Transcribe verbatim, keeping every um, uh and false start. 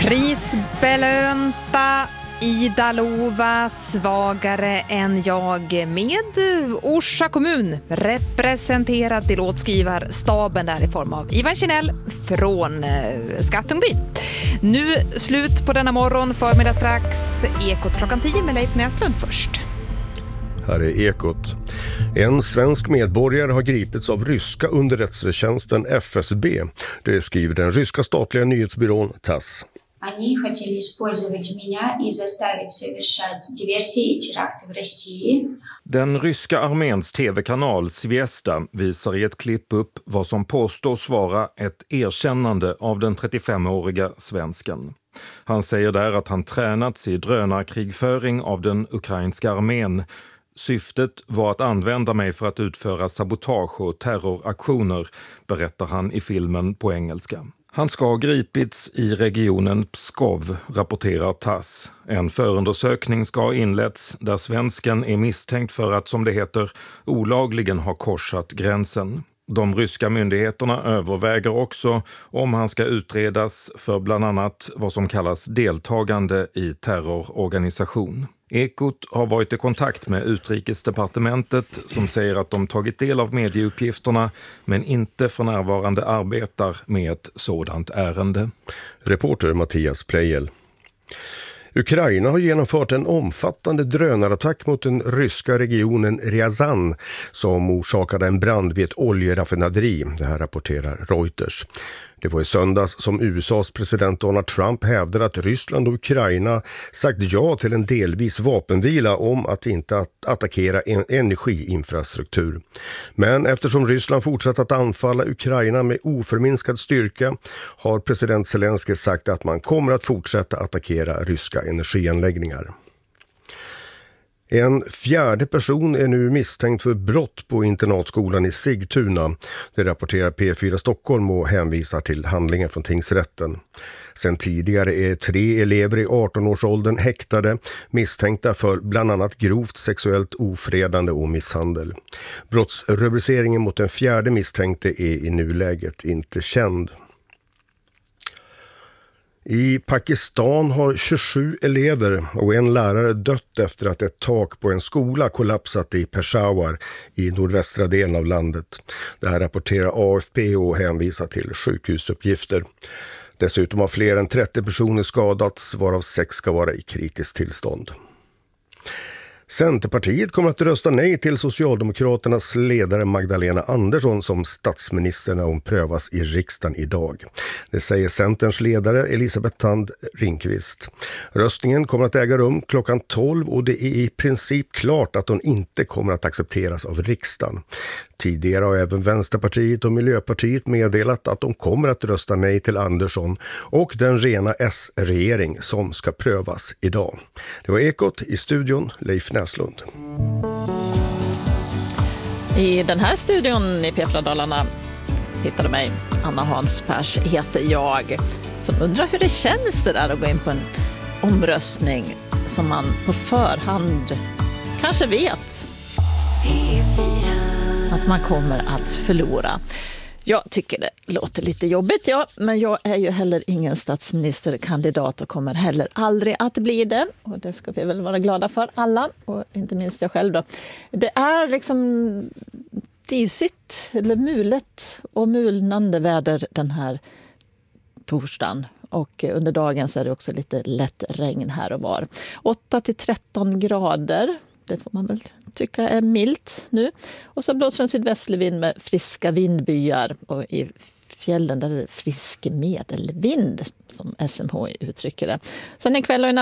Prisbelönta Ida Lova, svagare än jag, med Orsa kommun representerad till låtskrivarstaben där i form av Ivan Kinell från Skattungby. Nu slut på denna morgon, förmiddag strax. Ekot klockan tio med Leif Näslund först. Här är Ekot. En svensk medborgare har gripits av ryska underrättelsetjänsten F S B. Det skriver den ryska statliga nyhetsbyrån Tass. Они хотели использовать меня и заставить совершать диверсии и теракты в России. Den ryska arméns tv-kanal Zvezda visar i ett klipp upp vad som påstås vara ett erkännande av den trettiofemåriga svensken. Han säger där att han tränats i drönarkrigföring av den ukrainska armén. Syftet var att använda mig för att utföra sabotage och terroraktioner, berättar han i filmen på engelska. Han ska ha gripits i regionen Pskov, rapporterar Tass. En förundersökning ska ha inletts där svensken är misstänkt för att, som det heter, olagligen ha korsat gränsen. De ryska myndigheterna överväger också om han ska utredas för bland annat vad som kallas deltagande i terrororganisation. Ekot har varit i kontakt med Utrikesdepartementet som säger att de tagit del av medieuppgifterna men inte för närvarande arbetar med ett sådant ärende. Reporter Mattias Plejel. Ukraina har genomfört en omfattande drönarattack mot den ryska regionen Ryazan som orsakade en brand vid ett oljeraffinaderi. Det här rapporterar Reuters. Det var i söndags som U S A:s president Donald Trump hävdade att Ryssland och Ukraina sagt ja till en delvis vapenvila om att inte att attackera en energiinfrastruktur. Men eftersom Ryssland fortsatt att anfalla Ukraina med oförminskad styrka har president Zelensky sagt att man kommer att fortsätta attackera ryska energianläggningar. En fjärde person är nu misstänkt för brott på internatskolan i Sigtuna. Det rapporterar P fyra Stockholm och hänvisar till handlingen från tingsrätten. Sen tidigare är tre elever i arton-årsåldern häktade, misstänkta för bland annat grovt sexuellt ofredande och misshandel. Brottsrubriceringen mot den fjärde misstänkte är i nuläget inte känd. I Pakistan har tjugosju elever och en lärare dött efter att ett tak på en skola kollapsat i Peshawar i nordvästra delen av landet. Det här rapporterar A F P och hänvisar till sjukhusuppgifter. Dessutom har fler än trettio personer skadats, varav sex ska vara i kritiskt tillstånd. Centerpartiet kommer att rösta nej till Socialdemokraternas ledare Magdalena Andersson som statsminister när hon prövas i riksdagen idag. Det säger Centerns ledare Elisabeth Thand Ringqvist. Röstningen kommer att äga rum klockan tolv och det är i princip klart att hon inte kommer att accepteras av riksdagen. Tidigare har även Vänsterpartiet och Miljöpartiet meddelat att de kommer att rösta nej till Andersson och den rena S-regering som ska prövas idag. Det var Ekot, i studion Leif Näslund. I den här studion i P fyra Dalarna hittade mig Anna Hanspärs heter jag, som undrar hur det känns det där att gå in på en omröstning som man på förhand kanske vet att man kommer att förlora. Jag tycker det låter lite jobbigt, ja, men jag är ju heller ingen statsministerkandidat och kommer heller aldrig att bli det. Och det ska vi väl vara glada för alla, och inte minst jag själv då. Det är liksom disigt eller mulet och mulnande väder den här torsdagen. Och under dagen så är det också lite lätt regn här och var. åtta till tretton grader. Det får man väl tycka är milt nu. Och så blåser en sydvästlig vind med friska vindbyar. Och i fjällen där är det frisk medelvind, som S M H uttrycker det. Sen ikväll och i natt